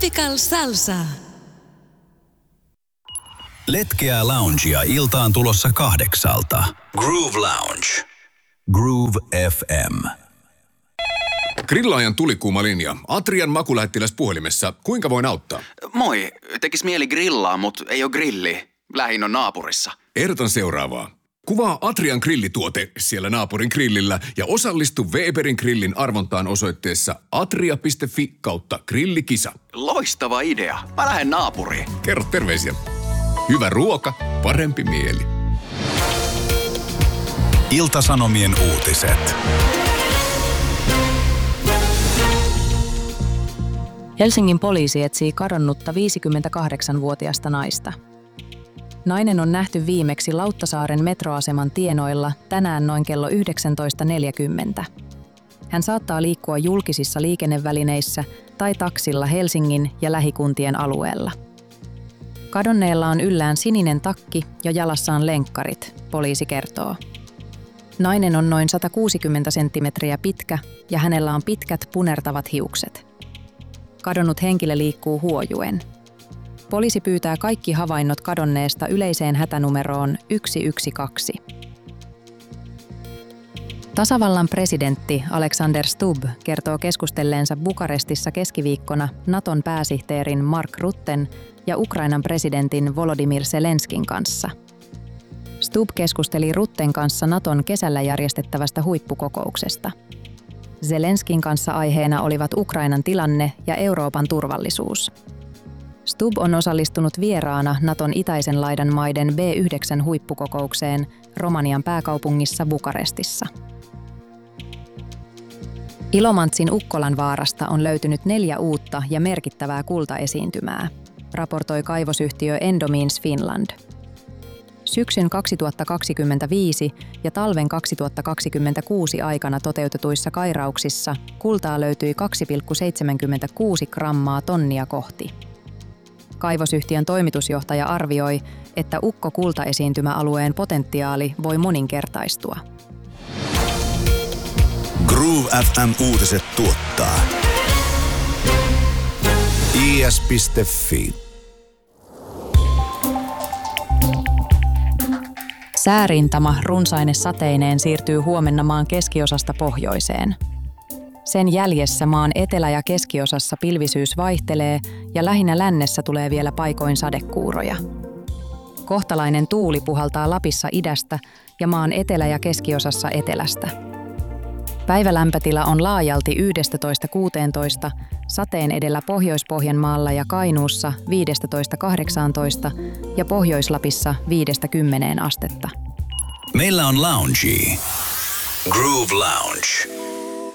Tropical Salsa. Letkeää loungea iltaan tulossa 8:00. Groove Lounge. Groove FM. Grillaajan tulikuuma linja. Atrian makulähettiläs puhelimessa. Kuinka voin auttaa? Moi. Tekis mieli grillaa, mut ei oo grilli. Lähin on naapurissa. Ehdotan seuraavaa. Kuvaa Atrian grillituote siellä naapurin grillillä ja osallistu Weberin grillin arvontaan osoitteessa atria.fi/grillikisa. Loistava idea. Mä lähden naapuriin. Kerro terveisiä. Hyvä ruoka, parempi mieli. Ilta-Sanomien uutiset. Helsingin poliisi etsii kadonnutta 58-vuotiasta naista. Nainen on nähty viimeksi Lauttasaaren metroaseman tienoilla tänään noin kello 19.40. Hän saattaa liikkua julkisissa liikennevälineissä tai taksilla Helsingin ja lähikuntien alueella. Kadonneella on yllään sininen takki ja jalassaan lenkkarit, poliisi kertoo. Nainen on noin 160 senttimetriä pitkä ja hänellä on pitkät punertavat hiukset. Kadonnut henkilö liikkuu huojuen. Poliisi pyytää kaikki havainnot kadonneesta yleiseen hätänumeroon 112. Tasavallan presidentti Alexander Stubb kertoo keskustelleensa Bukarestissa keskiviikkona Naton pääsihteerin Mark Rutten ja Ukrainan presidentin Volodymyr Zelenskin kanssa. Stubb keskusteli Rutten kanssa Naton kesällä järjestettävästä huippukokouksesta. Zelenskin kanssa aiheena olivat Ukrainan tilanne ja Euroopan turvallisuus. Stubb on osallistunut vieraana Naton itäisen laidan maiden B9-huippukokoukseen Romanian pääkaupungissa Bukarestissa. Ilomantsin Ukkolanvaarasta on löytynyt 4 uutta ja merkittävää kultaesiintymää, raportoi kaivosyhtiö Endomines Finland. Syksyn 2025 ja talven 2026 aikana toteutetuissa kairauksissa kultaa löytyi 2,76 grammaa tonnia kohti. Kaivosyhtiön toimitusjohtaja arvioi, että Ukko-kultaesiintymäalueen potentiaali voi moninkertaistua. Groove FM uutiset tuottaa is.fi. Säärintama runsaine sateineen siirtyy huomenna maan keskiosasta pohjoiseen. Sen jäljessä maan etelä- ja keskiosassa pilvisyys vaihtelee ja lähinnä lännessä tulee vielä paikoin sadekuuroja. Kohtalainen tuuli puhaltaa Lapissa idästä ja maan etelä- ja keskiosassa etelästä. Päivälämpötila on laajalti 11–16, sateen edellä Pohjois-Pohjanmaalla ja Kainuussa 15–18 ja Pohjois-Lapissa 5–10 astetta. Meillä on lounge. Groove Lounge.